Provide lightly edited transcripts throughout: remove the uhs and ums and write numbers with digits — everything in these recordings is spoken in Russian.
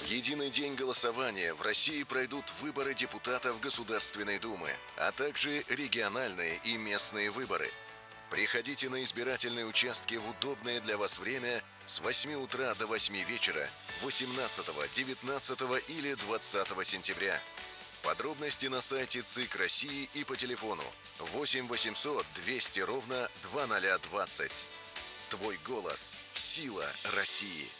единый день голосования в России пройдут выборы депутатов Государственной Думы, а также региональные и местные выборы. Приходите на избирательные участки в удобное для вас время с 8 утра до 8 вечера 18, 19 или 20 сентября. Подробности на сайте ЦИК России и по телефону 8 800 200 ровно 2020. Твой голос – сила России.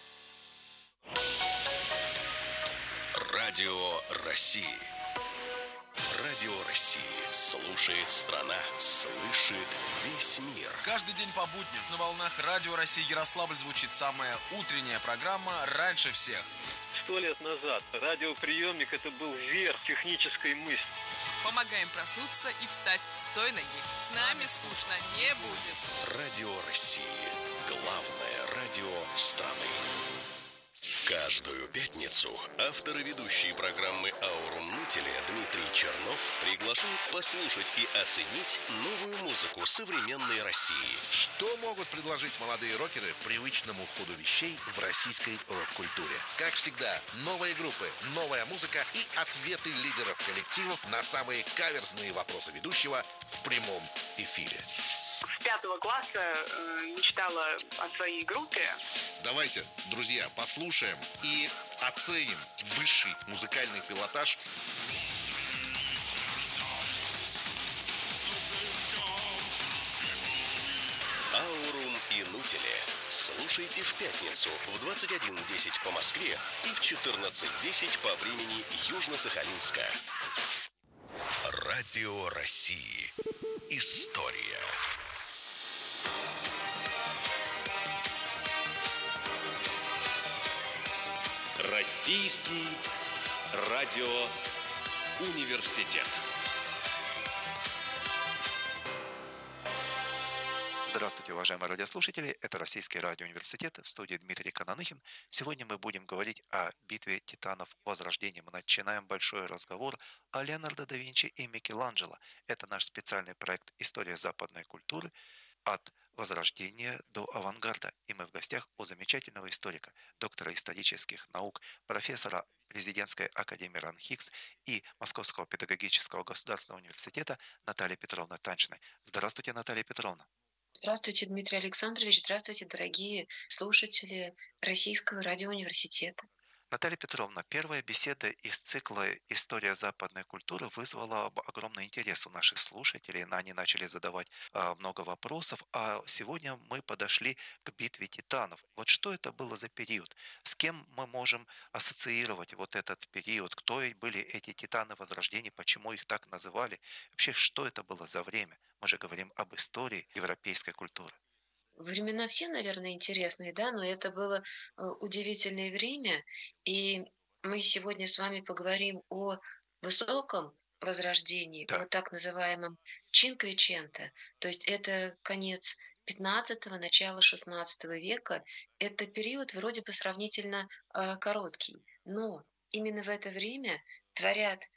Радио России. Радио России. Слушает страна. Слышит весь мир. Каждый день по будням на волнах Радио России Ярославль звучит самая утренняя программа «Раньше всех». 100 лет назад радиоприемник – это был верх технической мысли. Помогаем проснуться и встать с той ноги. С нами скучно не будет. Радио России. Главное радио страны. Каждую пятницу автор и ведущий программы «Аурум Нутеле» Дмитрий Чернов приглашает послушать и оценить новую музыку современной России. Что могут предложить молодые рокеры привычному ходу вещей в российской рок-культуре? Как всегда, новые группы, новая музыка и ответы лидеров коллективов на самые каверзные вопросы ведущего в прямом эфире. С 5 класса мечтала о своей группе. Давайте, друзья, послушаем и оценим высший музыкальный пилотаж. «Аурум и Нутеле». Слушайте в пятницу в 21:10 по Москве и в 14:10 по времени Южно-Сахалинска. Радио России. История. Российский радиоуниверситет. Здравствуйте, уважаемые радиослушатели. Это Российский радиоуниверситет. В студии Дмитрий Кананыхин. Сегодня мы будем говорить о битве титанов Возрождения. Мы начинаем большой разговор о Леонардо да Винчи и Микеланджело. Это наш специальный проект «История западной культуры» от Возрождения до авангарда. И мы в гостях у замечательного историка, доктора исторических наук, профессора Президентской академии РАН-ХИКС и Московского педагогического государственного университета Натальи Петровны Танчиной. Здравствуйте, Наталья Петровна. Здравствуйте, Дмитрий Александрович. Здравствуйте, дорогие слушатели Российского радиоуниверситета. Наталья Петровна, первая беседа из цикла «История западной культуры» вызвала огромный интерес у наших слушателей. Они начали задавать много вопросов, а сегодня мы подошли к битве титанов. Вот что это было за период? С кем мы можем ассоциировать вот этот период? Кто были эти титаны Возрождения? Почему их так называли? Вообще, что это было за время? Мы же говорим об истории европейской культуры. Времена все, наверное, интересные, да, но это было удивительное время, и мы сегодня с вами поговорим о высоком возрождении, Да. о так называемом Чинквиченте, то есть это конец 15-го, начало 16 века. Это период вроде бы сравнительно короткий, но именно в это время творят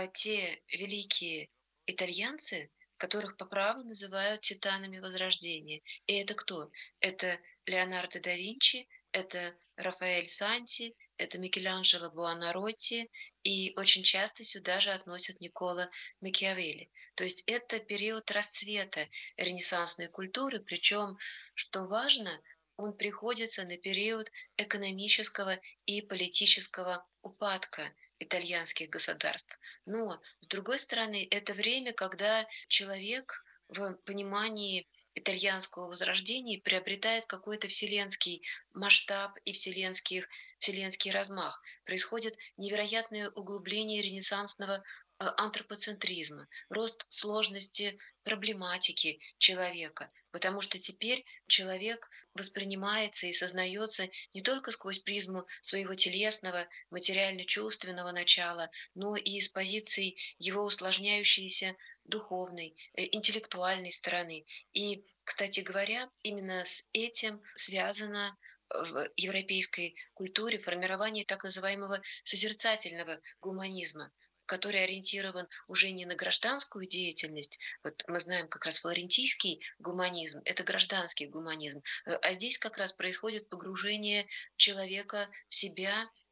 те великие итальянцы, которых по праву называют титанами Возрождения. И это кто? Это Леонардо да Винчи, это Рафаэль Санти, это Микеланджело Буонаротти, и очень часто сюда же относят Никколо Макиавелли. То есть это период расцвета ренессансной культуры, причем, что важно, он приходится на период экономического и политического упадка итальянских государств. Но, с другой стороны, это время, когда человек в понимании итальянского возрождения приобретает какой-то вселенский масштаб и вселенский размах. Происходит невероятное углубление ренессансного антропоцентризма, рост сложности проблематики человека, потому что теперь человек воспринимается и сознается не только сквозь призму своего телесного, материально-чувственного начала, но и с позиции его усложняющейся духовной, интеллектуальной стороны. И, кстати говоря, именно с этим связано в европейской культуре формирование так называемого созерцательного гуманизма, который ориентирован уже не на гражданскую деятельность. Вот мы знаем как раз флорентийский гуманизм, это гражданский гуманизм, а здесь как раз происходит погружение человека в себя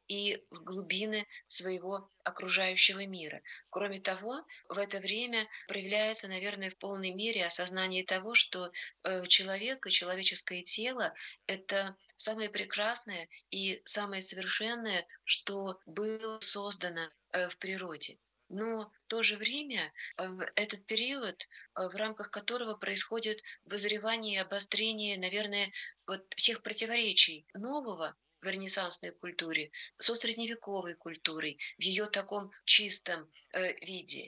и в глубины своего окружающего мира. Кроме того, в это время проявляется, наверное, в полной мере осознание того, что человек и человеческое тело — это самое прекрасное и самое совершенное, что было создано в природе. Но в то же время этот период, в рамках которого происходит вызревание и обострение, наверное, вот всех противоречий нового в ренессансной культуре со средневековой культурой в ее таком чистом виде.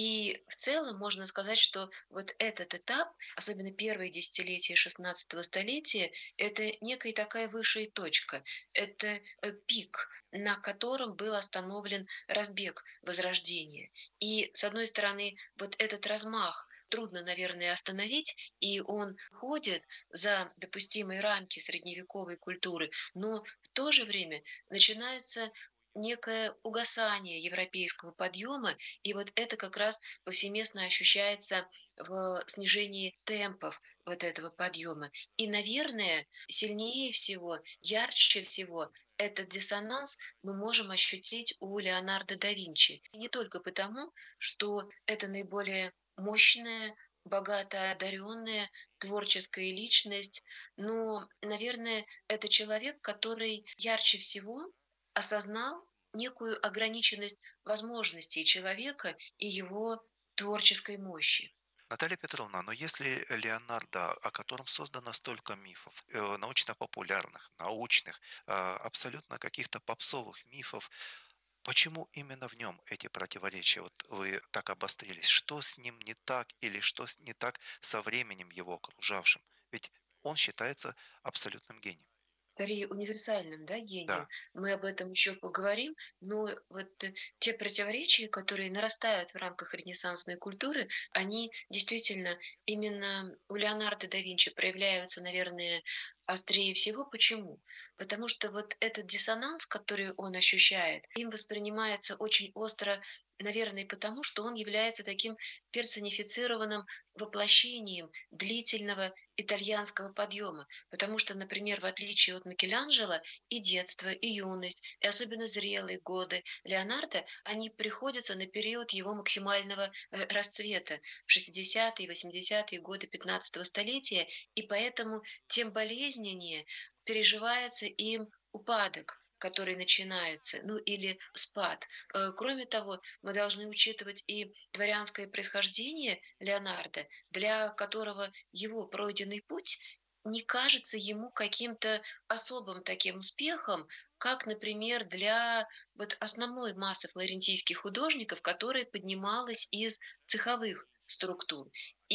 И в целом можно сказать, что вот этот этап, особенно первые десятилетия XVI столетия, это некая такая высшая точка, это пик, на котором был остановлен разбег Возрождения. И, с одной стороны, вот этот размах трудно, наверное, остановить, и он ходит за допустимые рамки средневековой культуры, но в то же время начинается некое угасание европейского подъема, и вот это как раз повсеместно ощущается в снижении темпов вот этого подъема. И, наверное, сильнее всего, ярче всего этот диссонанс мы можем ощутить у Леонардо да Винчи. И не только потому, что это наиболее мощная, богато одаренная творческая личность, но, наверное, это человек, который ярче всего осознал некую ограниченность возможностей человека и его творческой мощи. Наталья Петровна, но если Леонардо, о котором создано столько мифов, научно-популярных, научных, абсолютно каких-то попсовых мифов, почему именно в нем эти противоречия? Вот вы так обострились. Что с ним не так или что не так со временем его окружавшим? Ведь он считается абсолютным гением. Скорее универсальным, да, Да, гением. Мы об этом еще поговорим, но вот те противоречия, которые нарастают в рамках ренессансной культуры, они действительно именно у Леонардо да Винчи проявляются, наверное, острее всего. Почему? Потому что вот этот диссонанс, который он ощущает, им воспринимается очень остро, наверное, потому что он является таким персонифицированным воплощением длительного итальянского подъема. Потому что, например, в отличие от Микеланджело, и детство, и юность, и особенно зрелые годы Леонардо, они приходятся на период его максимального расцвета в 60-е, 80-е годы 15 столетия, и поэтому тем болезненнее переживается им упадок, который начинается, ну или спад. Кроме того, мы должны учитывать и дворянское происхождение Леонардо, для которого его пройденный путь не кажется ему каким-то особым таким успехом, как, например, для вот основной массы флорентийских художников, которая поднималась из цеховых структур.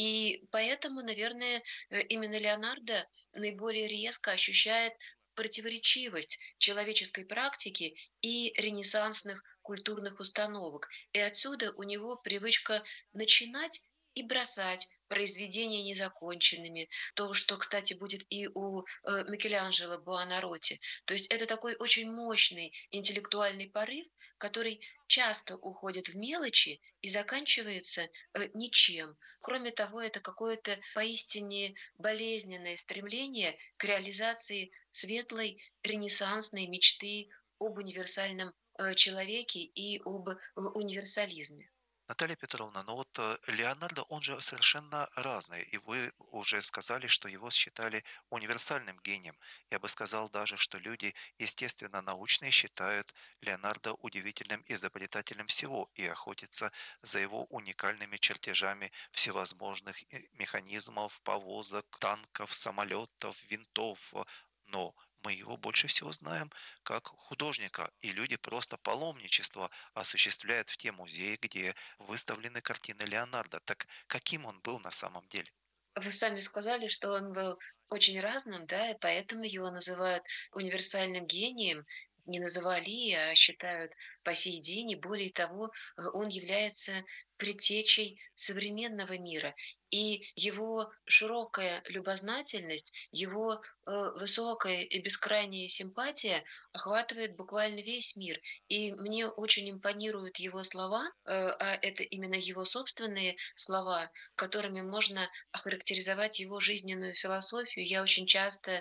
И поэтому, наверное, именно Леонардо наиболее резко ощущает противоречивость человеческой практики и ренессансных культурных установок. И отсюда у него привычка начинать и бросать произведения незаконченными. То, что, кстати, будет и у Микеланджело Буонаротти. То есть это такой очень мощный интеллектуальный порыв, который часто уходит в мелочи и заканчивается ничем. Кроме того, это какое-то поистине болезненное стремление к реализации светлой ренессансной мечты об универсальном человеке и об универсализме. Наталья Петровна, но вот Леонардо, он же совершенно разный, и вы уже сказали, что его считали универсальным гением. Я бы сказал даже, что люди, естественно, научные считают Леонардо удивительным изобретателем всего и охотятся за его уникальными чертежами всевозможных механизмов, повозок, танков, самолетов, винтов. Но мы его больше всего знаем как художника, и люди просто паломничество осуществляют в те музеи, где выставлены картины Леонардо. Так каким он был на самом деле? Вы сами сказали, что он был очень разным, да, и поэтому его называют универсальным гением. Не называли, а считают по сей день. И более того, он является предтечей современного мира. И его широкая любознательность, его высокая и бескрайняя симпатия охватывает буквально весь мир. И мне очень импонируют его слова, а это именно его собственные слова, которыми можно охарактеризовать его жизненную философию. Я очень часто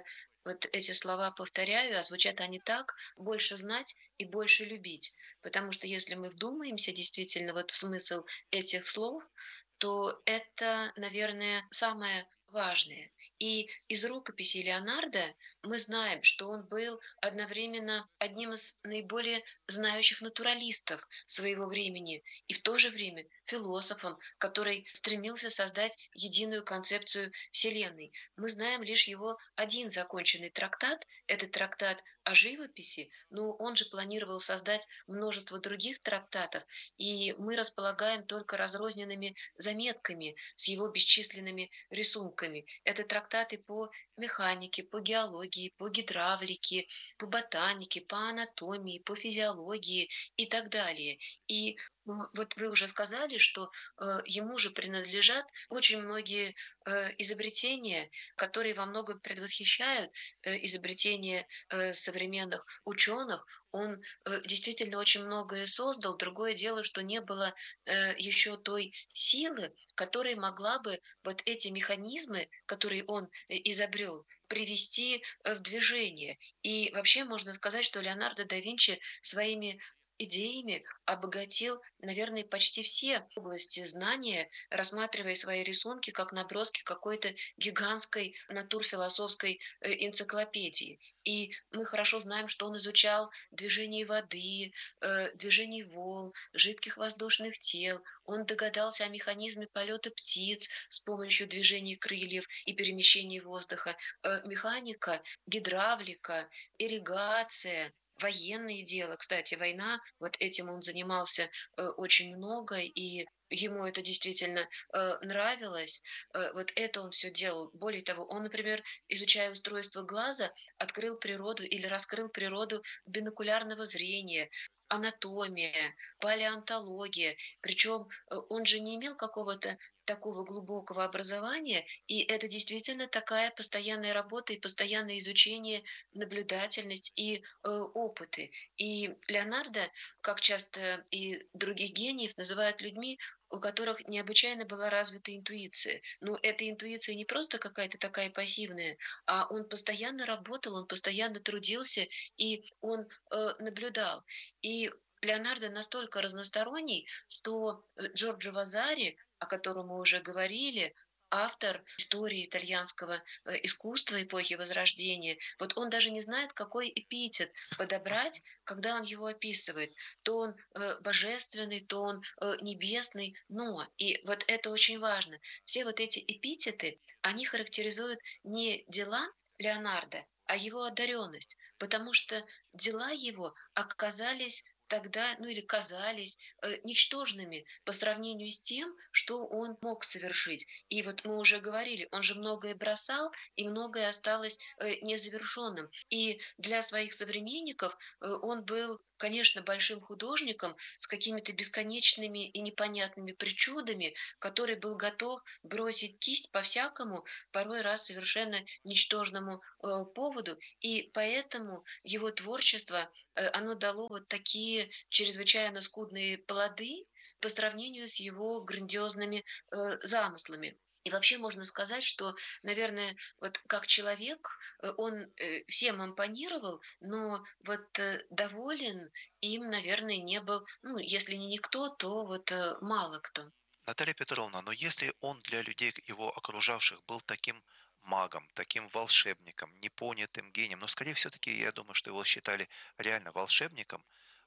вот эти слова повторяю, а звучат они так: больше знать и больше любить. Потому что если мы вдумаемся действительно вот в смысл этих слов, то это, наверное, самое важное. И из рукописи Леонардо мы знаем, что он был одновременно одним из наиболее знающих натуралистов своего времени и в то же время философом, который стремился создать единую концепцию Вселенной. Мы знаем лишь его один законченный трактат, это трактат о живописи, но он же планировал создать множество других трактатов, и мы располагаем только разрозненными заметками с его бесчисленными рисунками. Это трактаты по механике, по геологии, по гидравлике, по ботанике, по анатомии, по физиологии и так далее. И вот вы уже сказали, что ему же принадлежат очень многие изобретения, которые во многом предвосхищают изобретения современных ученых. Он действительно очень многое создал. Другое дело, что не было еще той силы, которая могла бы вот эти механизмы, которые он изобрел, привести в движение. И вообще можно сказать, что Леонардо да Винчи своими идеями обогатил, наверное, почти все области знания, рассматривая свои рисунки как наброски какой-то гигантской натурфилософской энциклопедии. И мы хорошо знаем, что он изучал движение воды, движение волн, жидких воздушных тел. Он догадался о механизме полета птиц с помощью движения крыльев и перемещения воздуха. Механика, гидравлика, ирригация, военные дела. Кстати, война, вот этим он занимался очень много, и ему это действительно нравилось. Вот это он все делал. Более того, он, например, изучая устройство глаза, открыл природу или раскрыл природу бинокулярного зрения, анатомия, палеонтология. Причем он же не имел какого-то такого глубокого образования, и это действительно такая постоянная работа и постоянное изучение, наблюдательность и опыты. И Леонардо, как часто и других гениев, называют людьми, у которых необычайно была развита интуиция. Но эта интуиция не просто какая-то такая пассивная, а он постоянно работал, он постоянно трудился, и он наблюдал. И Леонардо настолько разносторонний, что Джорджо Вазари, о котором мы уже говорили, автор истории итальянского искусства эпохи Возрождения, вот он даже не знает, какой эпитет подобрать, когда он его описывает. То он божественный, то он небесный, но, и вот это очень важно, все вот эти эпитеты, они характеризуют не дела Леонардо, а его одаренность, потому что дела его оказались тогда, ну или казались ничтожными по сравнению с тем, что он мог совершить. И вот мы уже говорили, он же многое бросал, и многое осталось незавершенным. И для своих современников он был, конечно, большим художником с какими-то бесконечными и непонятными причудами, который был готов бросить кисть по-всякому, порой раз совершенно ничтожному поводу. И поэтому его творчество, оно дало вот такие чрезвычайно скудные плоды по сравнению с его грандиозными замыслами. И вообще можно сказать, что, наверное, вот как человек, он всем импонировал, но вот доволен им, наверное, не был, ну, если не никто, то вот мало кто. Наталья Петровна, но если он для людей, его окружавших, был таким магом, таким волшебником, непонятым гением, но скорее все-таки я думаю, что его считали реально волшебником,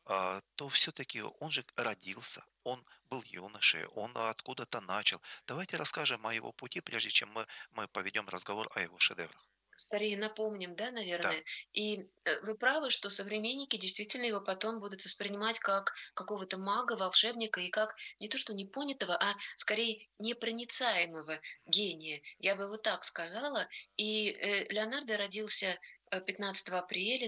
то все-таки он же родился, он был юношей, он откуда-то начал. Давайте расскажем о его пути, прежде чем мы поведем разговор о его шедеврах. Скорее напомним, да, Да, наверное. И вы правы, что современники действительно его потом будут воспринимать как какого-то мага, волшебника и как не то что непонятого, а скорее непроницаемого гения. Я бы вот так сказала. И Леонардо родился 15 апреля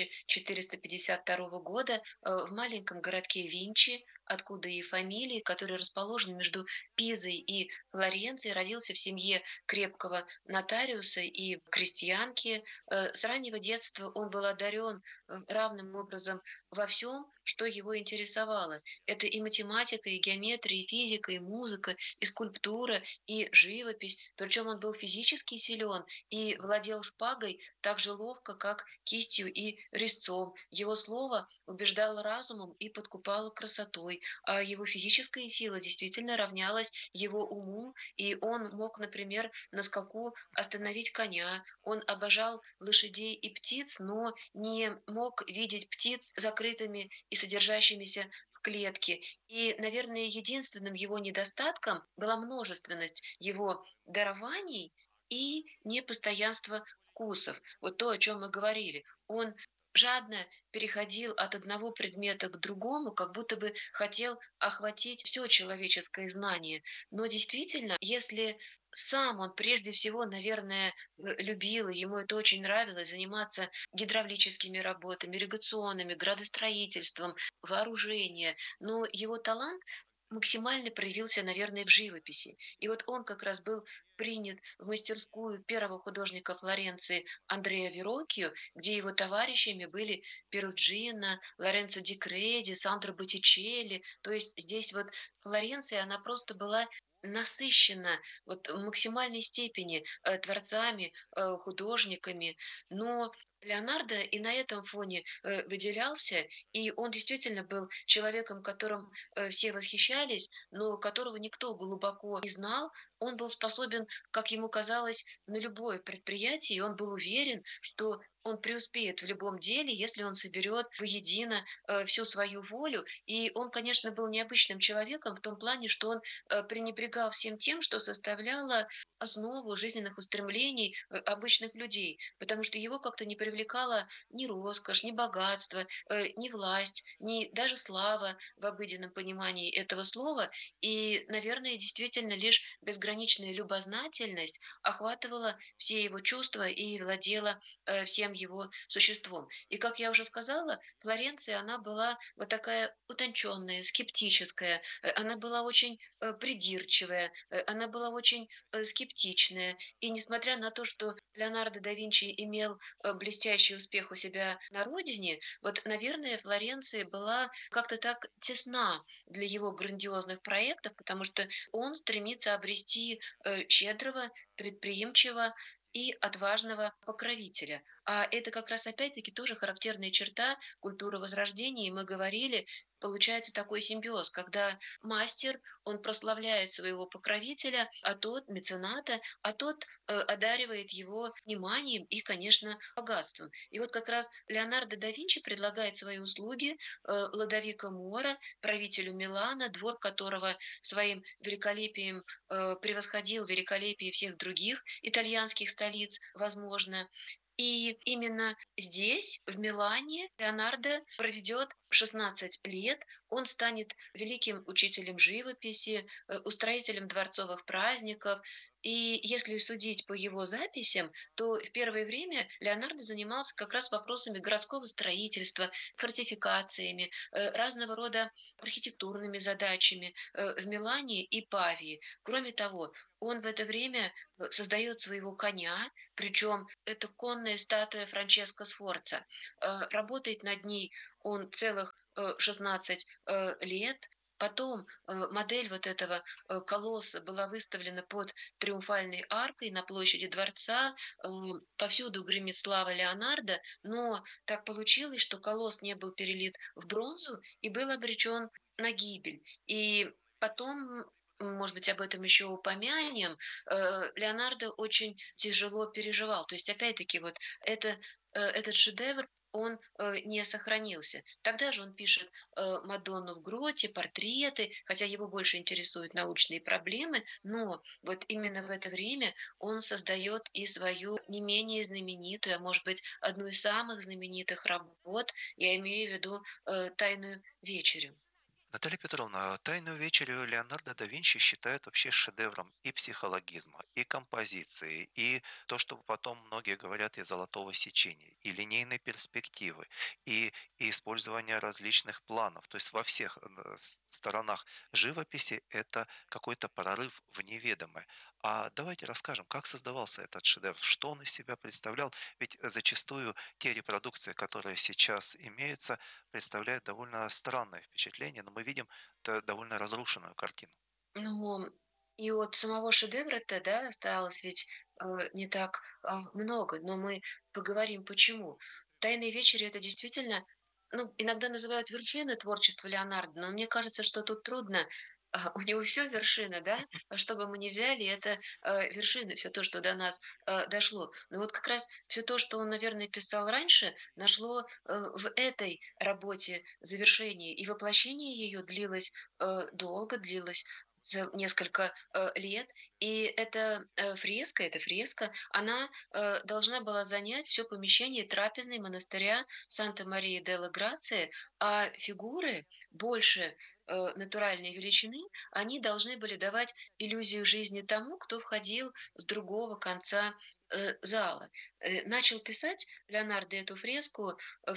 1452 года в маленьком городке Винчи, откуда и фамилии, который расположен между Пизой и Флоренцией, родился в семье крепкого нотариуса и крестьянки. С раннего детства он был одарен равным образом во всем, что его интересовало. Это и математика, и геометрия, и физика, и музыка, и скульптура, и живопись. Причем он был физически силен и владел шпагой так же ловко, как кистью и резцом. Его слово убеждало разумом и подкупало красотой, а его физическая сила действительно равнялась его уму, и он мог, например, на скаку остановить коня. Он обожал лошадей и птиц, но не мог видеть птиц закрытыми и содержащимися в клетке. И, наверное, единственным его недостатком была множественность его дарований и непостоянство вкусов. Вот то, о чем мы говорили. Он жадно переходил от одного предмета к другому, как будто бы хотел охватить все человеческое знание. Но действительно, если сам он прежде всего, наверное, любил, и ему это очень нравилось, заниматься гидравлическими работами, ирригационными, градостроительством, вооружение. Но его талант максимально проявился, наверное, в живописи. И вот он как раз был принят в мастерскую первого художника Флоренции Андреа Вероккио, где его товарищами были Перуджино, Лоренцо ди Креди, Сандро Боттичелли. То есть здесь вот Флоренция, она просто была насыщена вот в максимальной степени творцами, художниками. Но Леонардо и на этом фоне выделялся, и он действительно был человеком, которым все восхищались, но которого никто глубоко не знал. Он был способен, как ему казалось, на любое предприятие, и он был уверен, что он преуспеет в любом деле, если он соберет воедино всю свою волю. И он, конечно, был необычным человеком в том плане, что он пренебрегал всем тем, что составляло основу жизненных устремлений обычных людей, потому что его как-то не привлекала ни роскошь, ни богатство, ни власть, ни даже слава в обыденном понимании этого слова. И, наверное, действительно лишь безграничная любознательность охватывала все его чувства и владела всем его существом. И, как я уже сказала, Флоренция, она была вот такая утонченная, скептическая, она была очень придирчивая, она была очень скептичная. И несмотря на то, что Леонардо да Винчи имел блестящий успех у себя на родине, вот, наверное, Флоренция была как-то так тесна для его грандиозных проектов, потому что он стремится обрести щедрого, предприимчивого и отважного покровителя. А это как раз опять-таки тоже характерная черта культуры Возрождения. И мы говорили, получается такой симбиоз, когда мастер, он прославляет своего покровителя, а тот мецената, а тот одаривает его вниманием и, конечно, богатством. И вот как раз Леонардо да Винчи предлагает свои услуги Лодовико Мора, правителю Милана, двор которого своим великолепием превосходил великолепие всех других итальянских столиц, возможно. И именно здесь, в Милане, Леонардо проведет 16 лет. Он станет великим учителем живописи, устроителем дворцовых праздников. И если судить по его записям, то в первое время Леонардо занимался как раз вопросами городского строительства, фортификациями, разного рода архитектурными задачами в Милане и Павии. Кроме того, он в это время создает своего коня, причем это конная статуя Франческо Сфорца. Работает над ней он целых 16 лет. Потом модель вот этого колосса была выставлена под Триумфальной аркой на площади дворца. Повсюду гремит слава Леонардо, но так получилось, что колосс не был перелит в бронзу и был обречен на гибель. И потом, может быть, об этом еще упомянем, Леонардо очень тяжело переживал. То есть, опять-таки, вот этот шедевр, он не сохранился. Тогда же он пишет Мадонну в гроте, портреты, хотя его больше интересуют научные проблемы, но вот именно в это время он создает и свою не менее знаменитую, а может быть, одну из самых знаменитых работ, я имею в виду «Тайную вечерю». Наталья Петровна, «Тайную вечерю» Леонардо да Винчи считают вообще шедевром и психологизма, и композиции, и то, что потом многие говорят и золотого сечения, и линейной перспективы, и использование различных планов. То есть во всех сторонах живописи это какой-то прорыв в неведомое. А давайте расскажем, как создавался этот шедевр, что он из себя представлял. Ведь зачастую те репродукции, которые сейчас имеются, представляют довольно странное впечатление, но мы видим довольно разрушенную картину. Ну, и от самого шедевра-то, да, осталось ведь не так много, но мы поговорим почему. «Тайные вечери» — это действительно, ну, иногда называют вершиной творчества Леонардо, но мне кажется, что тут трудно. У него все вершина, да? Что бы мы ни взяли, это вершина, все то, что до нас дошло. Но вот как раз все то, что он, наверное, писал раньше, нашло в этой работе завершение. И воплощение ее длилось долго, длилось несколько лет. И эта фреска, она должна была занять все помещение трапезной монастыря Санта-Мария-делла-Грация, а фигуры больше натуральной величины, они должны были давать иллюзию жизни тому, кто входил с другого конца зала. Начал писать Леонардо эту фреску в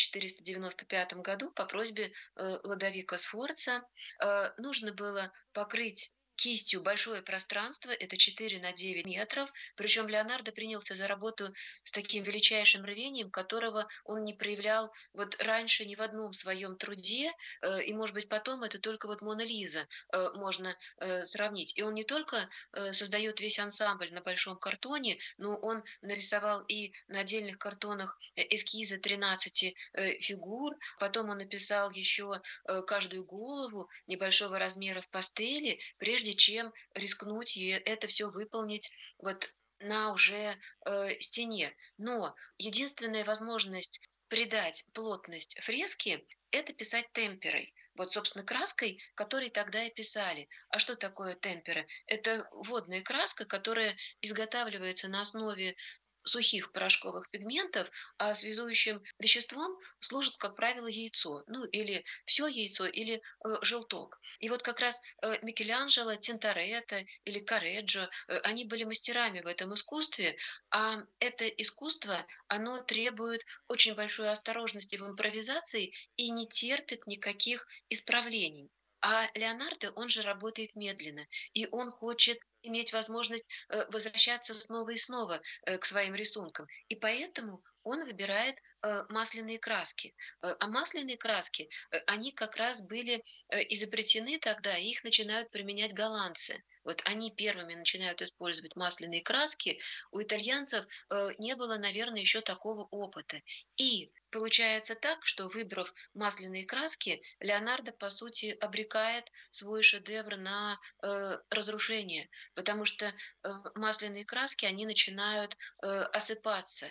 1495 году по просьбе Лодовико Сфорца. Нужно было покрыть кистью большое пространство, это 4 на 9 метров, причем Леонардо принялся за работу с таким величайшим рвением, которого он не проявлял вот раньше ни в одном своем труде, и, может быть, потом это только вот Мона Лиза можно сравнить. И он не только создает весь ансамбль на большом картоне, но он нарисовал и на отдельных картонах эскизы 13 фигур, потом он написал еще каждую голову небольшого размера в пастели, прежде чем рискнуть это все выполнить вот на уже стене. Но единственная возможность придать плотность фреске — это писать темперой. Вот, собственно, краской, которой тогда и писали. А что такое темпера? Это водная краска, которая изготавливается на основе сухих порошковых пигментов, а связующим веществом служит, как правило, яйцо. Ну, или все яйцо, или желток. И вот как раз Микеланджело, Тинторетто или Корреджо, они были мастерами в этом искусстве, а это искусство, оно требует очень большой осторожности в импровизации и не терпит никаких исправлений. А Леонардо, он же работает медленно, и он хочет иметь возможность возвращаться снова и снова к своим рисункам. И поэтому он выбирает масляные краски. А масляные краски, они как раз были изобретены тогда, и их начинают применять голландцы. Вот они первыми начинают использовать масляные краски. У итальянцев не было, наверное, еще такого опыта. И получается так, что, выбрав масляные краски, Леонардо, по сути, обрекает свой шедевр на разрушение, потому что масляные краски, они начинают осыпаться.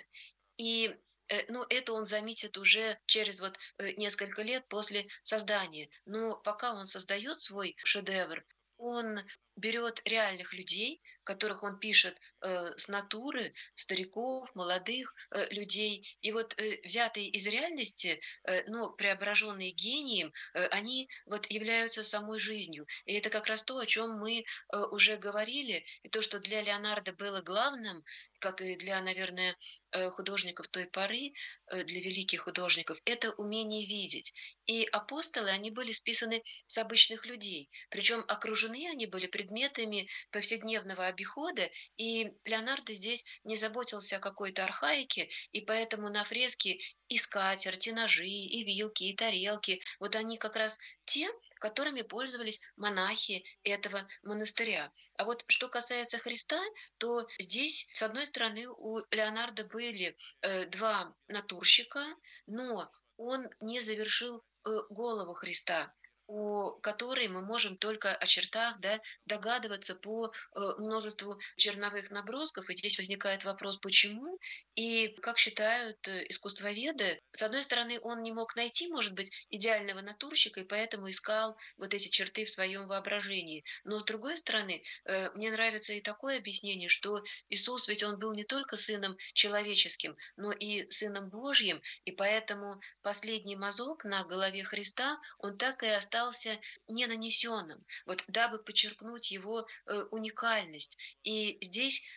И ну, это он заметит уже через вот несколько лет после создания. Но пока он создает свой шедевр, он берет реальных людей, которых он пишет с натуры, стариков, молодых людей, и вот взятые из реальности, но преображенные гением, они вот являются самой жизнью. И это как раз то, о чем мы уже говорили, и то, что для Леонардо было главным, как и для, наверное, художников той поры, для великих художников, это умение видеть. И апостолы, они были списаны с обычных людей, причем окружены они были предметами повседневного обихода, и Леонардо здесь не заботился о какой-то архаике, и поэтому на фреске и скатерти, и ножи, и вилки, и тарелки, вот они как раз те, которыми пользовались монахи этого монастыря. А вот что касается Христа, то здесь, с одной стороны, у Леонардо были два натурщика, но он не завершил голову Христа, у которой мы можем только о чертах, да, догадываться по множеству черновых набросков. И здесь возникает вопрос, почему. И, как считают искусствоведы, с одной стороны, он не мог найти, может быть, идеального натурщика, и поэтому искал вот эти черты в своем воображении. Но, с другой стороны, мне нравится и такое объяснение, что Иисус, ведь он был не только сыном человеческим, но и сыном Божьим, и поэтому последний мазок на голове Христа, он так и остался ненанесенным, вот дабы подчеркнуть его уникальность. И здесь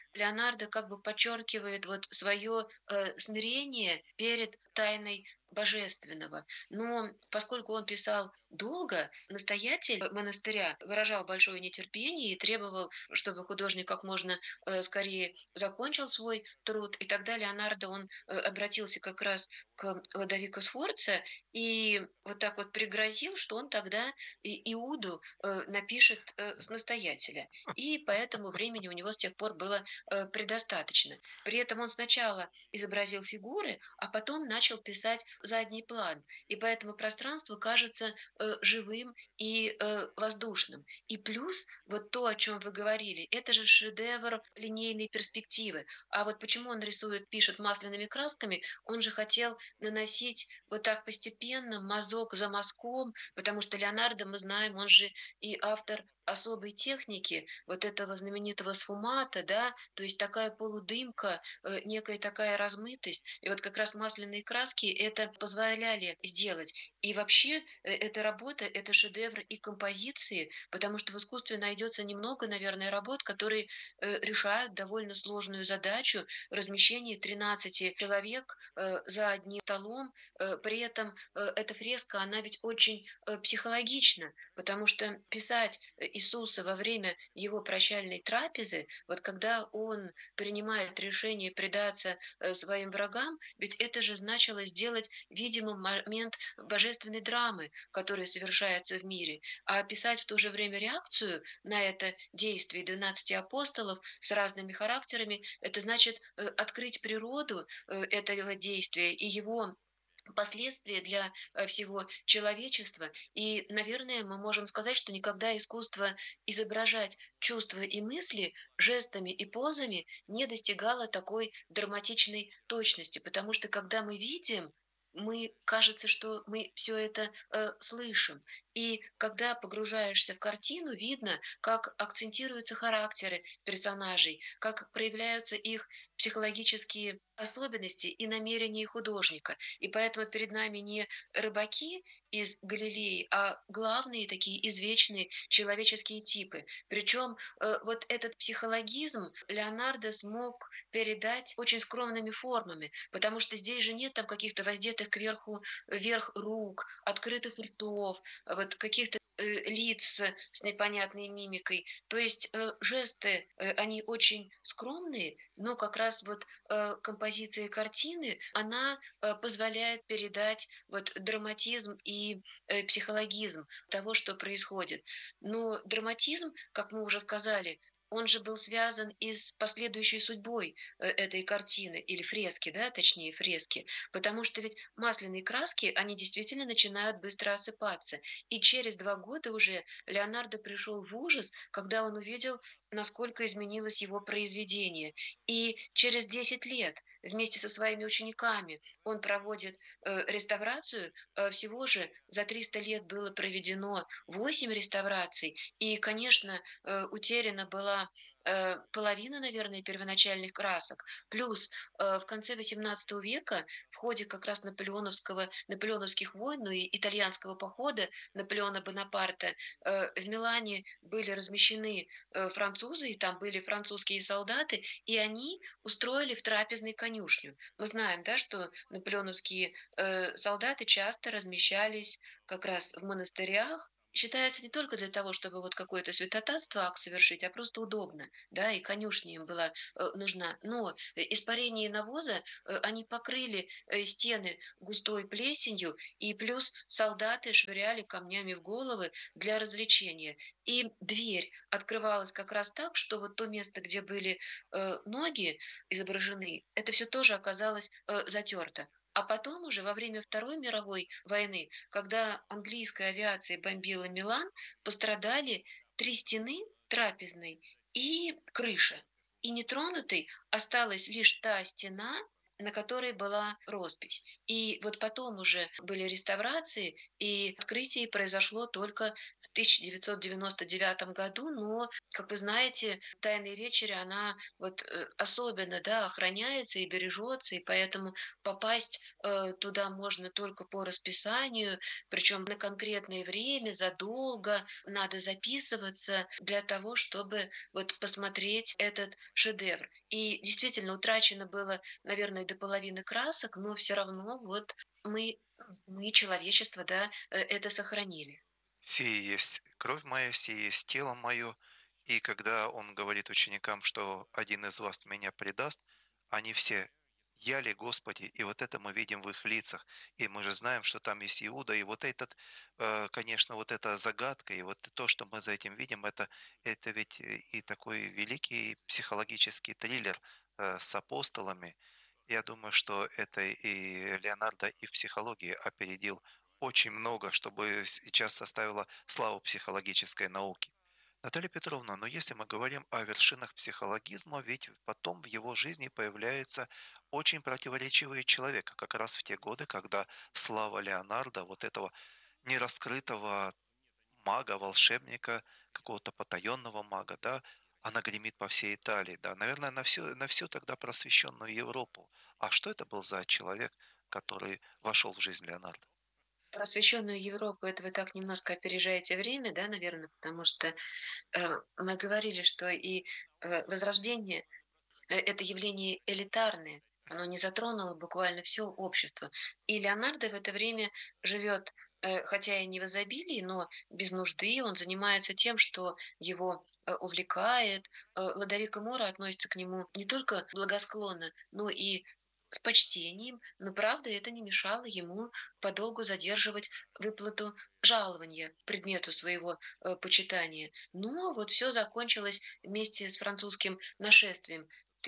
Леонардо как бы подчеркивает вот свое смирение перед тайной божественного. Но поскольку он писал долго, настоятель монастыря выражал большое нетерпение и требовал, чтобы художник как можно скорее закончил свой труд. И тогда Леонардо, он обратился как раз к Лодовико Сфорца и вот так вот пригрозил, что он тогда Иуду напишет с настоятеля. И поэтому времени у него с тех пор было предостаточно. При этом он сначала изобразил фигуры, а потом начал писать задний план. И поэтому пространство кажется живым и воздушным. И плюс вот то, о чем вы говорили, это же шедевр линейной перспективы. А вот почему он рисует, пишет масляными красками, он же хотел наносить вот так постепенно, мазок за мазком, потому что Леонардо, мы знаем, он же и автор особой техники вот этого знаменитого сфумата, да, то есть такая полудымка, некая такая размытость. И вот как раз масляные краски это позволяли сделать. И вообще эта работа, это шедевр и композиции, потому что в искусстве найдется немного, наверное, работ, которые решают довольно сложную задачу размещения 13 человек за одним столом. При этом эта фреска, она ведь очень психологична, потому что писать Иисуса во время его прощальной трапезы, вот когда он принимает решение предаться своим врагам, ведь это же значило сделать видимым момент божественной драмы, которая совершается в мире, а описать в то же время реакцию на это действие 12 апостолов с разными характерами, это значит открыть природу этого действия и его последствия для всего человечества. И, наверное, мы можем сказать, что никогда искусство изображать чувства и мысли жестами и позами не достигало такой драматичной точности, потому что когда мы видим, мы кажется, что мы все это слышим. И когда погружаешься в картину, видно, как акцентируются характеры персонажей, как проявляются их психологические особенности и намерения художника. И поэтому перед нами не рыбаки из Галилеи, а главные такие извечные человеческие типы. Причем вот этот психологизм Леонардо смог передать очень скромными формами, потому что здесь же нет там каких-то воздетых кверху вверх рук, открытых ртов, вот каких-то лиц с непонятной мимикой. То есть жесты, они очень скромные, но как раз вот композиция картины, она позволяет передать вот драматизм и психологизм того, что происходит. Но драматизм, как мы уже сказали, он же был связан и с последующей судьбой этой картины или фрески, да, точнее фрески, потому что ведь масляные краски, они действительно начинают быстро осыпаться. И через 2 года уже Леонардо пришел в ужас, когда он увидел, насколько изменилось его произведение. И через 10 лет вместе со своими учениками он проводит реставрацию. Всего же за 300 лет было проведено 8 реставраций. И, конечно, утеряна была половина, наверное, первоначальных красок. Плюс в конце XVIII века в ходе как раз наполеоновских войн, ну и итальянского похода Наполеона Бонапарта в Милане были размещены французы, и там были французские солдаты, и они устроили в трапезной конюшню. Мы знаем, да, что наполеоновские солдаты часто размещались как раз в монастырях. Считается не только для того, чтобы вот какое-то святотатство акт совершить, а просто удобно, да, и конюшня им была нужна. Но испарение навоза, они покрыли стены густой плесенью, и плюс солдаты швыряли камнями в головы для развлечения. И дверь открывалась как раз так, что вот то место, где были ноги изображены, это все тоже оказалось затерто. А потом уже во время Второй мировой войны, когда английская авиация бомбила Милан, пострадали 3 стены трапезной и крыша. И нетронутой осталась лишь та стена, на которой была роспись. И вот потом уже были реставрации, и открытие произошло только в 1999 году, но, как вы знаете, «Тайная вечеря», она вот особенно, да, охраняется и бережется, и поэтому попасть туда можно только по расписанию, причем на конкретное время, задолго, надо записываться для того, чтобы вот посмотреть этот шедевр. И действительно утрачено было, наверное, до половины красок, но все равно вот мы, мы человечество, да, это сохранили. «Сие есть кровь моя, сие есть тело мое». И когда он говорит ученикам, что один из вас меня предаст, они все: «Я ли, Господи?» И вот это мы видим в их лицах. И мы же знаем, что там есть Иуда. И вот этот, конечно, вот эта загадка, и вот то, что мы за этим видим, это ведь и такой великий психологический триллер с апостолами. Я думаю, что это и Леонардо и в психологии опередил очень много, чтобы сейчас составило славу психологической науки. Наталья Петровна, но если мы говорим о вершинах психологизма, ведь потом в его жизни появляется очень противоречивый человек, как раз в те годы, когда слава Леонардо, вот этого нераскрытого мага, волшебника, какого-то потаенного мага, да, она гремит по всей Италии, да, наверное, на всю тогда просвещенную Европу. А что это был за человек, который вошел в жизнь Леонардо? Просвещенную Европу, это вы так немножко опережаете время, да, наверное, потому что мы говорили, что и Возрождение это явление элитарное, оно не затронуло буквально все общество. И Леонардо в это время живет, хотя и не в изобилии, но без нужды. Он занимается тем, что его увлекает. Лодовико Мора относится к нему не только благосклонно, но и с почтением, но правда это не мешало ему подолгу задерживать выплату жалования предмету своего почитания. Но вот все закончилось вместе с французским нашествием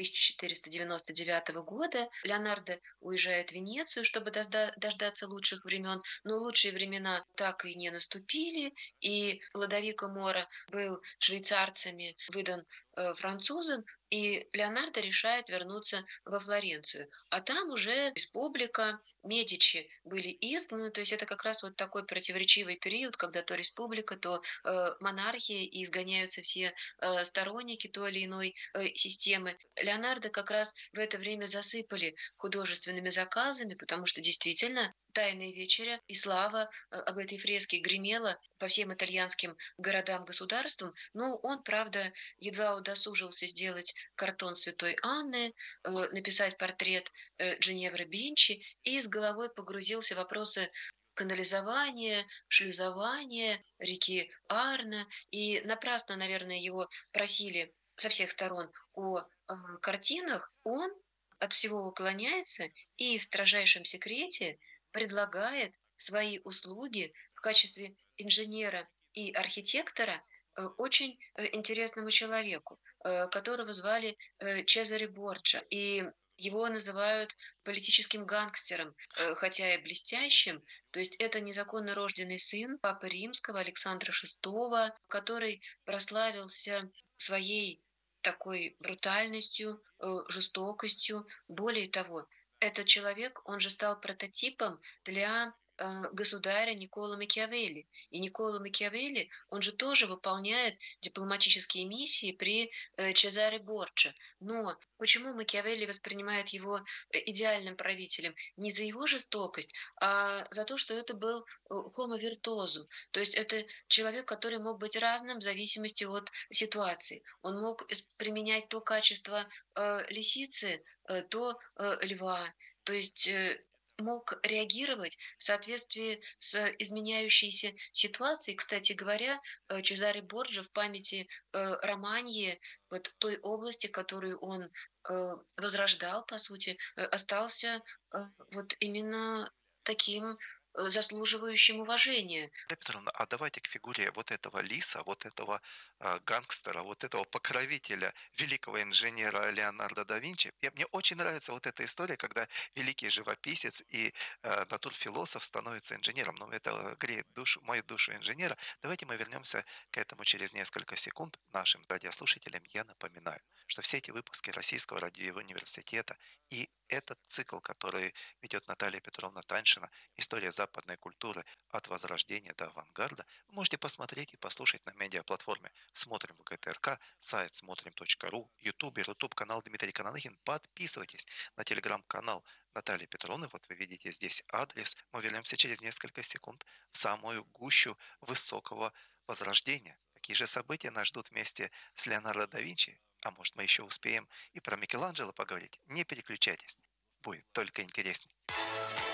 1499 года. Леонардо уезжает в Венецию, чтобы дождаться лучших времен, но лучшие времена так и не наступили, и Лодовико Мора был швейцарцами выдан французам, и Леонардо решает вернуться во Флоренцию. А там уже республика, Медичи были изгнаны, то есть это как раз вот такой противоречивый период, когда то республика, то монархия, и изгоняются все сторонники той или иной системы. Леонардо как раз в это время засыпали художественными заказами, потому что действительно «Тайная вечеря» и слава об этой фреске гремела по всем итальянским городам-государствам. Но он, правда, едва удосужился сделать картон Святой Анны, написать портрет Джиневры Бенчи и с головой погрузился в вопросы канализования, шлюзования реки Арно. И напрасно, наверное, его просили со всех сторон о картинах. Он от всего уклоняется и в строжайшем секрете предлагает свои услуги в качестве инженера и архитектора очень интересному человеку, которого звали Чезаре Борджа. И его называют политическим гангстером, хотя и блестящим. То есть это незаконно рожденный сын Папы Римского Александра VI, который прославился своей такой брутальностью, жестокостью. Более того, этот человек, он же стал прототипом для государя Никколо Макиавелли. И Никколо Макиавелли, он же тоже выполняет дипломатические миссии при Чезаре Борджа. Но почему Макиавелли воспринимает его идеальным правителем? Не за его жестокость, а за то, что это был homo virtuoso. То есть это человек, который мог быть разным в зависимости от ситуации. Он мог применять то качество лисицы, то льва. То есть мог реагировать в соответствии с изменяющейся ситуацией. Кстати говоря, Чезаре Борджиа в памяти Романьи, вот той области, которую он возрождал, по сути, остался вот именно таким заслуживающим уважения. Наталья Петровна, а давайте к фигуре вот этого лиса, вот этого гангстера, вот этого покровителя великого инженера Леонардо да Винчи. Мне очень нравится вот эта история, когда великий живописец и натурфилософ становится инженером. Но это греет душу, мою душу инженера. Давайте мы вернемся к этому через несколько секунд. Нашим радиослушателям я напоминаю, что все эти выпуски Российского радиоуниверситета и этот цикл, который ведет Наталья Петровна Таньшина «История западной культуры от Возрождения до авангарда», вы можете посмотреть и послушать на медиаплатформе «Смотрим в ГТРК», сайт смотрим.ру, YouTube канал Дмитрий Кананыхин. Подписывайтесь на телеграм-канал Натальи Петровны. Вот вы видите здесь адрес. Мы вернемся через несколько секунд в самую гущу высокого возрождения. Какие же события нас ждут вместе с Леонардо да Винчи? А может, мы еще успеем и про Микеланджело поговорить? Не переключайтесь, будет только интереснее.